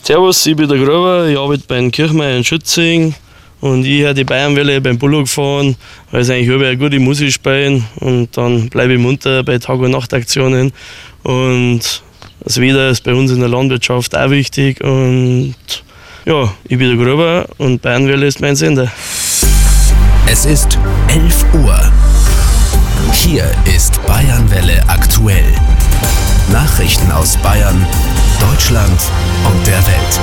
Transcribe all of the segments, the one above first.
Servus, ich bin der Gruber, ich arbeite bei den Kirchmeier in Schützing und ich höre die Bayernwelle beim Bullock fahren, weil es eigentlich überall gute Musik spielen und dann bleibe ich munter bei Tag- und Nachtaktionen und das Wetter ist bei uns in der Landwirtschaft auch wichtig und ja, ich bin der Gruber und Bayernwelle ist mein Sender. Es ist 11 Uhr. Hier ist Bayernwelle aktuell. Nachrichten aus Bayern, Deutschland und der Welt.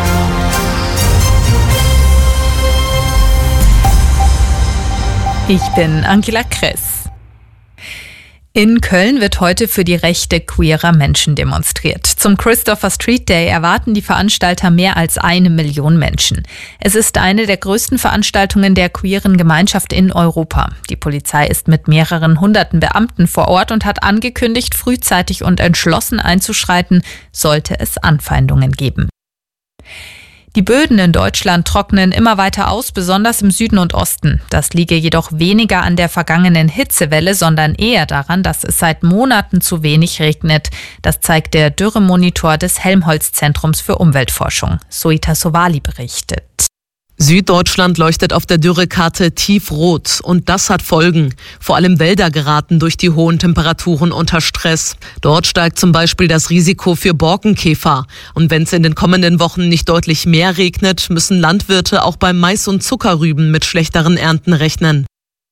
Ich bin Angela Kress. In Köln wird heute für die Rechte queerer Menschen demonstriert. Zum Christopher Street Day erwarten die Veranstalter mehr als 1 Million Menschen. Es ist eine der größten Veranstaltungen der queeren Gemeinschaft in Europa. Die Polizei ist mit mehreren hunderten Beamten vor Ort und hat angekündigt, frühzeitig und entschlossen einzuschreiten, sollte es Anfeindungen geben. Die Böden in Deutschland trocknen immer weiter aus, besonders im Süden und Osten. Das liege jedoch weniger an der vergangenen Hitzewelle, sondern eher daran, dass es seit Monaten zu wenig regnet. Das zeigt der Dürremonitor des Helmholtz-Zentrums für Umweltforschung. Soita Sowali berichtet. Süddeutschland leuchtet auf der Dürrekarte tiefrot und das hat Folgen. Vor allem Wälder geraten durch die hohen Temperaturen unter Stress. Dort steigt zum Beispiel das Risiko für Borkenkäfer. Und wenn es in den kommenden Wochen nicht deutlich mehr regnet, müssen Landwirte auch beim Mais und Zuckerrüben mit schlechteren Ernten rechnen.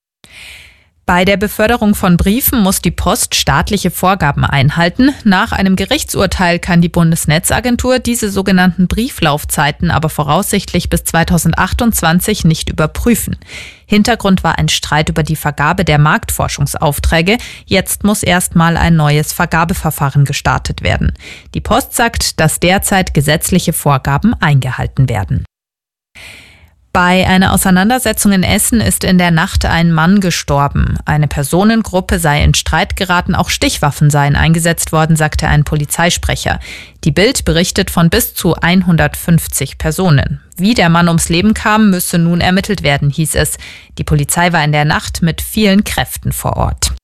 Bei der Beförderung von Briefen muss die Post staatliche Vorgaben einhalten. Nach einem Gerichtsurteil kann die Bundesnetzagentur diese sogenannten Brieflaufzeiten aber voraussichtlich bis 2028 nicht überprüfen. Hintergrund war ein Streit über die Vergabe der Marktforschungsaufträge. Jetzt muss erstmal ein neues Vergabeverfahren gestartet werden. Die Post sagt, dass derzeit gesetzliche Vorgaben eingehalten werden. Bei einer Auseinandersetzung in Essen ist in der Nacht ein Mann gestorben. Eine Personengruppe sei in Streit geraten, auch Stichwaffen seien eingesetzt worden, sagte ein Polizeisprecher. Die Bild berichtet von bis zu 150 Personen. Wie der Mann ums Leben kam, müsse nun ermittelt werden, hieß es. Die Polizei war in der Nacht mit vielen Kräften vor Ort.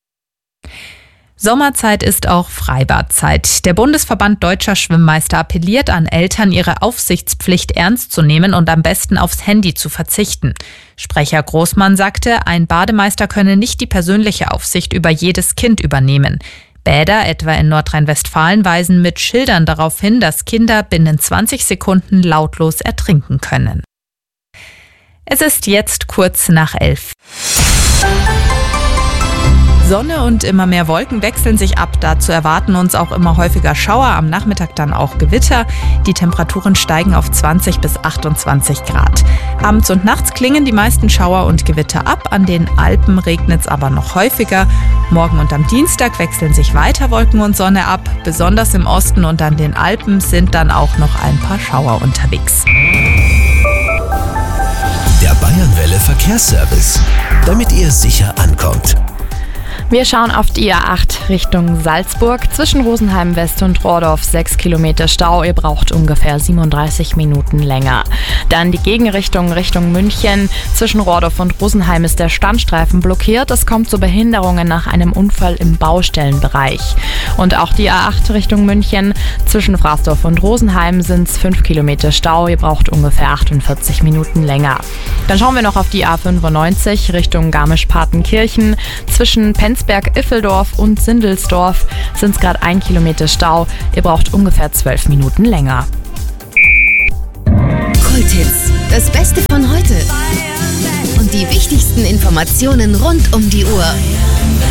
Sommerzeit ist auch Freibadzeit. Der Bundesverband Deutscher Schwimmmeister appelliert an Eltern, ihre Aufsichtspflicht ernst zu nehmen und am besten aufs Handy zu verzichten. Sprecher Großmann sagte, ein Bademeister könne nicht die persönliche Aufsicht über jedes Kind übernehmen. Bäder, etwa in Nordrhein-Westfalen, weisen mit Schildern darauf hin, dass Kinder binnen 20 Sekunden lautlos ertrinken können. Es ist jetzt kurz nach 11. Sonne und immer mehr Wolken wechseln sich ab. Dazu erwarten uns auch immer häufiger Schauer, am Nachmittag dann auch Gewitter. Die Temperaturen steigen auf 20 bis 28 Grad. Abends und nachts klingen die meisten Schauer und Gewitter ab. An den Alpen regnet es aber noch häufiger. Morgen und am Dienstag wechseln sich weiter Wolken und Sonne ab. Besonders im Osten und an den Alpen sind dann auch noch ein paar Schauer unterwegs. Der Bayernwelle Verkehrsservice, damit ihr sicher ankommt. Wir schauen auf die A8 Richtung Salzburg. Zwischen Rosenheim West und Rohrdorf 6 Kilometer Stau. Ihr braucht ungefähr 37 Minuten länger. Dann die Gegenrichtung Richtung München. Zwischen Rohrdorf und Rosenheim ist der Standstreifen blockiert. Es kommt zu Behinderungen nach einem Unfall im Baustellenbereich. Und auch die A8 Richtung München. Zwischen Frasdorf und Rosenheim sind es 5 Kilometer Stau. Ihr braucht ungefähr 48 Minuten länger. Dann schauen wir noch auf die A95 Richtung Garmisch-Partenkirchen. Zwischen Penzberg-Iffeldorf und Sindelsdorf sind es gerade 1 Kilometer Stau. Ihr braucht ungefähr 12 Minuten länger. Kulthits, das Beste von heute und die wichtigsten Informationen rund um die Uhr.